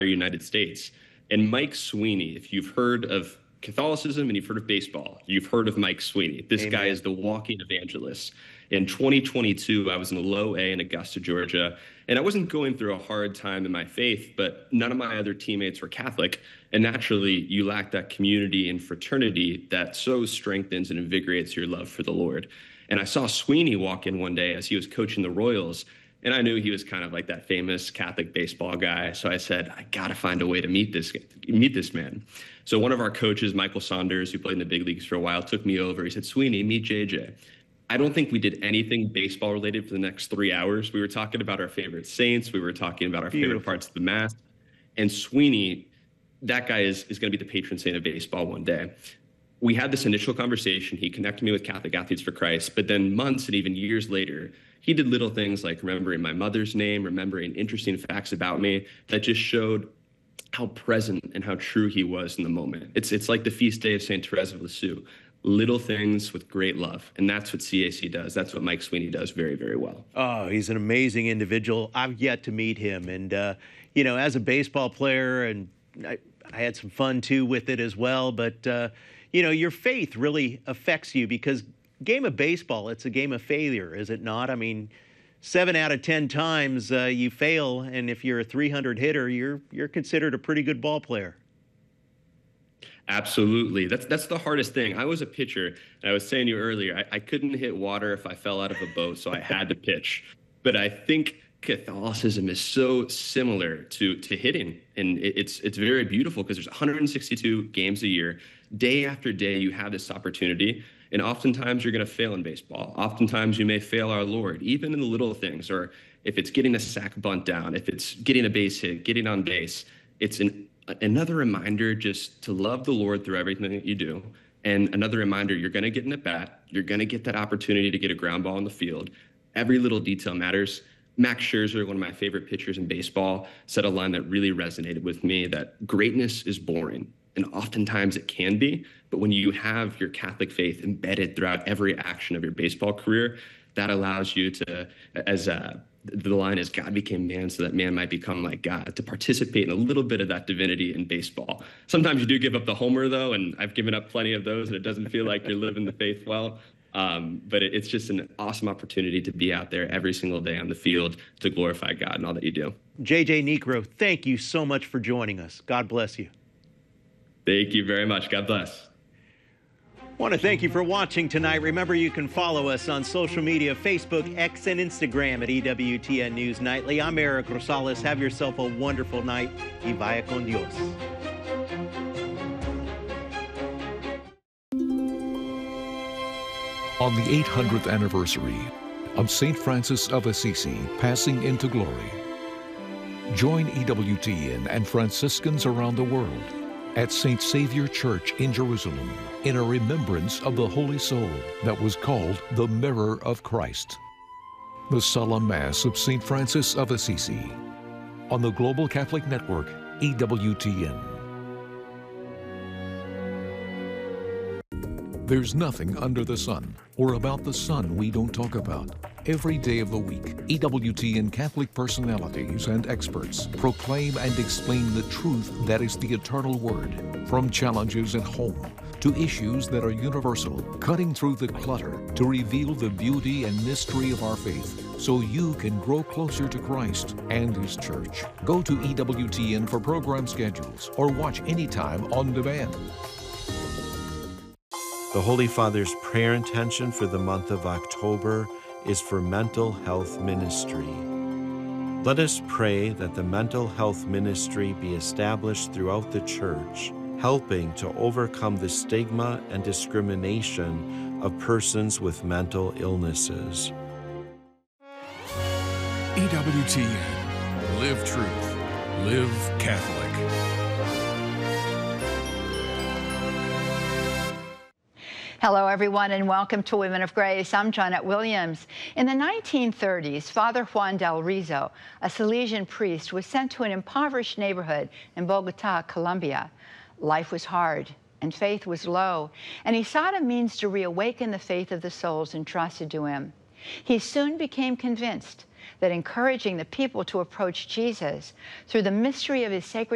United States. And Mike Sweeney, if you've heard of Catholicism and you've heard of baseball, you've heard of Mike Sweeney. This Amen. guy is the walking evangelist. In 2022, I was in low A in Augusta, Georgia, and I wasn't going through a hard time in my faith, but none of my other teammates were Catholic. And naturally, you lack that community and fraternity that so strengthens and invigorates your love for the Lord. And I saw Sweeney walk in one day as he was coaching the Royals, and I knew he was kind of like that famous Catholic baseball guy. So I said, I got to find a way to meet this man. So one of our coaches, Michael Saunders, who played in the big leagues for a while, took me over. He said, Sweeney, meet JJ. I don't think we did anything baseball related for the next 3 hours. We were talking about our favorite saints. We were talking about our favorite parts of the Mass. And Sweeney, that guy is going to be the patron saint of baseball one day. We had this initial conversation. He connected me with Catholic Athletes for Christ. But then months and even years later, he did little things like remembering my mother's name, remembering interesting facts about me that just showed how present and how true he was in the moment. It's like the feast day of St. Therese of Lisieux. Little things with great love. And that's what CAC does. That's what Mike Sweeney does very, very well. Oh, he's an amazing individual. I've yet to meet him. And, you know, as a baseball player, and I had some fun, too, with it as well. But, you know, your faith really affects you because game of baseball, it's a game of failure, is it not? I mean, 7 out of 10 times you fail. And if you're a 300 hitter, you're considered a pretty good ball player. Absolutely. That's the hardest thing. I was a pitcher, and I was saying to you earlier, I couldn't hit water if I fell out of a boat, so I had to pitch. But I think Catholicism is so similar to hitting, and it's very beautiful because there's 162 games a year. Day after day, you have this opportunity, and oftentimes you're going to fail in baseball. Oftentimes you may fail our Lord, even in the little things, or if it's getting a sac bunt down, if it's getting a base hit, getting on base. It's another reminder just to love the Lord through everything that you do. And another reminder, you're going to get an at-bat. You're going to get that opportunity to get a ground ball in the field. Every little detail matters. Max Scherzer, one of my favorite pitchers in baseball, said a line that really resonated with me, that greatness is boring. And oftentimes it can be. But when you have your Catholic faith embedded throughout every action of your baseball career, that allows you to, as the line is, God became man so that man might become like God, to participate in a little bit of that divinity in baseball. Sometimes you do give up the homer, though, and I've given up plenty of those, and it doesn't feel like you're living the faith well. But it's just an awesome opportunity to be out there every single day on the field to glorify God and all that you do. JJ Niekro, thank you so much for joining us. God bless you. Thank you very much. God bless. I want to thank you for watching tonight. Remember, you can follow us on social media, Facebook, X, and Instagram at EWTN News Nightly. I'm Eric Rosales. Have yourself a wonderful night. Y vaya con Dios. On the 800th anniversary of St. Francis of Assisi passing into glory, join EWTN and Franciscans around the world at St. Savior Church in Jerusalem in a remembrance of the Holy Soul that was called the Mirror of Christ. The Solemn Mass of St. Francis of Assisi on the Global Catholic Network, EWTN. There's nothing under the sun or about the sun we don't talk about. Every day of the week, EWTN Catholic personalities and experts proclaim and explain the truth that is the eternal word, from challenges at home to issues that are universal, cutting through the clutter to reveal the beauty and mystery of our faith so you can grow closer to Christ and His Church. Go to EWTN for program schedules or watch anytime on demand. The Holy Father's prayer intention for the month of October is for mental health ministry. Let us pray that the mental health ministry be established throughout the Church, helping to overcome the stigma and discrimination of persons with mental illnesses. EWTN. Live truth. Live Catholic. Hello, everyone, and welcome to Women of Grace. I'm Janet Williams. In the 1930s, Father Juan del Rizo, a Salesian priest, was sent to an impoverished neighborhood in Bogota, Colombia. Life was hard, and faith was low, and he sought a means to reawaken the faith of the souls entrusted to him. He soon became convinced that encouraging the people to approach Jesus through the mystery of his sacred